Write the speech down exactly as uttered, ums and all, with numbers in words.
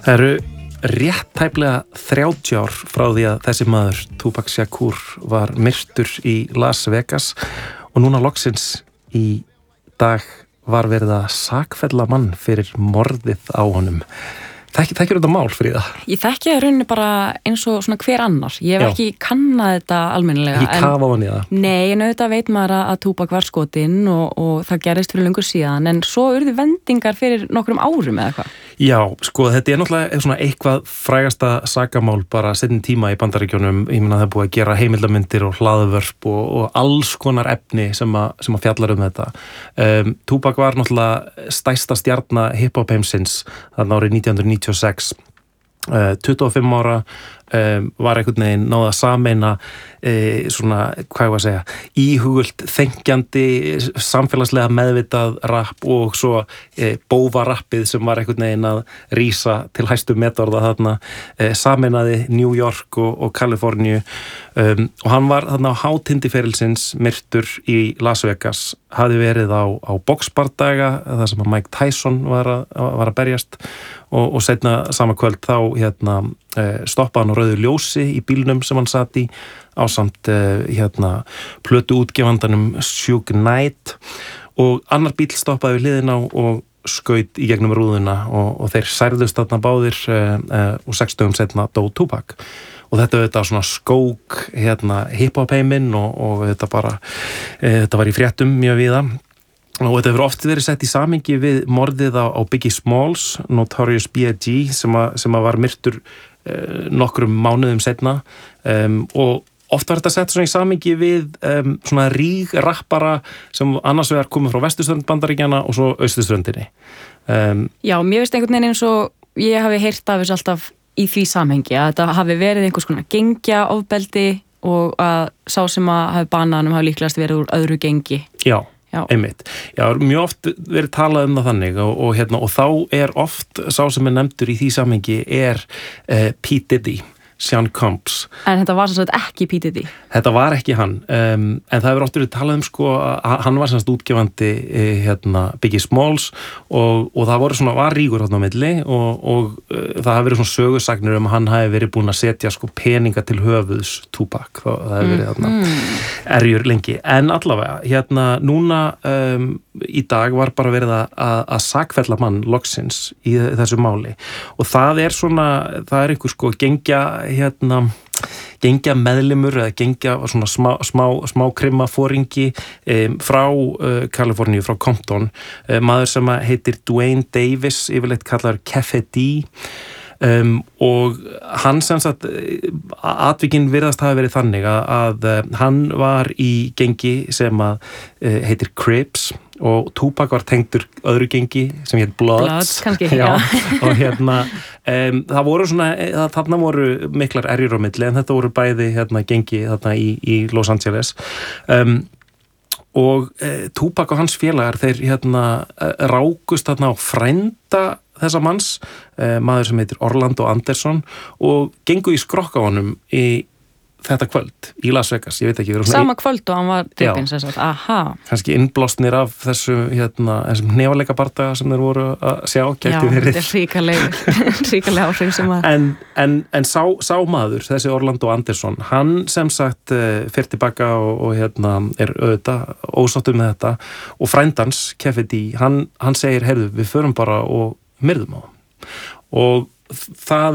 Það eru rétt tæplega þrjátíu ár frá því að þessi maður, Tupac Shakur, var myrtur í Las Vegas og núna loksins í dag var verið að sakfella mann fyrir morðið á honum. Þekkir þetta mál, Fríða? Ég þekki það í rauninni bara eins og svona hver annar. Ég hef Já. ekki kannað þetta almennilega. Ekki kafa ofan í það? Nei, en auðvitað veit maður að Tupac var skotinn og, og það gerist fyrir löngu síðan, en svo urðu vendingar fyrir nokkrum árum eða hvað? Já, sko, þetta er náttúrulega svona eitthvað frægasta sakamál bara setjum tíma í Bandaríkjunum. Ég meina það er búið að gera heimildarmyndir og hlaðvörp og, og alls konar efni sem að, sem að fjallar um þetta. Um, Tupac var náttúrulega stærsta stjarna hip-hop heimsins þarna árið nítján hundruð níutíu og sex. Uh, tuttugu og fimm ára um, var einhvern veginn náða að sameina uh, svona, hvað ég var að segja, íhugult, þengjandi, samfélagslega meðvitað rapp og svo uh, bóvarappið sem var einhvern veginn að rísa til hæstu metorða þarna, uh, sameinaði New York og, og Kaliforníu um, og hann var þarna á hátindi ferilsins myrtur í Las Vegas, hafði verið á, á boxbardaga, það sem að Mike Tyson var að, var að berjast og, og seinna sama kvöld þá hérna, stoppaði hann á rauðu ljósi í bílnum sem hann satt í ásamt hérna, plötu útgefandanum Suge Knight og annar bíl stoppaði við hliðina og skaut í gegnum rúðuna og, og þeir særðust þarna báðir uh, og sex dögum seinna dó Tupac og þetta auðvitað svona skók hérna, hip-hop heiminn og, og þetta bara uh, þetta var í fréttum mjög víða og þetta hefur oft verið sett í samhengi við morðið á, á Biggie Smalls, Notorious B I G sem, a, sem að var myrtur uh, nokkrum mánuðum seinna um, og oft var þetta sett svona í samhengi við um, svona ríg rappara sem annars vegar komið frá vesturströnd Bandaríkjanna og svo austurströndinni. Um, Já, mér veist einhvern veginn eins og ég hafi heyrt af þessu alltaf í því samhengi að þetta hafi verið einhvers konar gengja ofbeldi og að sá sem að hafi banað hann hafi líklegast verið úr öðru gengi. Já. Já. Einmitt. Já, mjög oft verið talað um það þannig og, og, hérna, og þá er oft sá sem er nefndur í því samhengi er uh, P. Diddy, Sean Combs. En þetta var sannsagt ekki P. Diddy? Þetta var ekki hann, um, en það hefur oft verið talað um sko að hann var sannsagt útgefandi eh, hérna, Biggie Smalls og, og það voru svona, var ríkur hérna á milli og, og uh, það hefur verið svona sögusagnir um að hann hafi verið búin að setja sko peninga til höfuðs Tupac, það, það hefur verið þarna mm. erjur lengi, en allavega hérna núna um, í dag var bara verið að, að, að sakfella mann loksins í þessu máli og það er svona, það er einhver sko gengja hérna gengja meðlimur eða gengja svona smá, smá, smá krimma fóringi um, frá uh, Kaliforníu, frá Compton uh, maður sem heitir Dwayne Davis yfirleitt kallar Keffe D Um, og hann sem sagt atvikinn virðast hafa verið þannig að, að hann var í gengi sem að uh, heitir Crips og Tupac var tengdur öðru gengi sem heit Bloods, Bloods kannski, já, og hérna um, það voru svona, þarna voru miklar erjur á milli en þetta voru bæði hérna gengi þarna í, í Los Angeles um, og uh, Tupac og hans félagar þeir hérna uh, rákust þarna á frænda þessa manns, eh, maður sem heitir Orlando Anderson og gengu í skrokk á honum í þetta kvöld í Las Vegas, ég veit ekki sama í... kvöld og hann var drifinn sem sagt, aha kannski innblásnir af þessu hérna, þessum hnefalega bardaga sem þeir voru að sjá já, þetta er ríkalega ríkalega áhrif sem að en, en, en sá, sá maður, þessi Orlando Anderson hann sem sagt fer tilbaka og, og hérna er auðvitað ósáttur með þetta og frændans Keffe D, hann, hann segir, heyrðu, við förum bara og myrðum á og það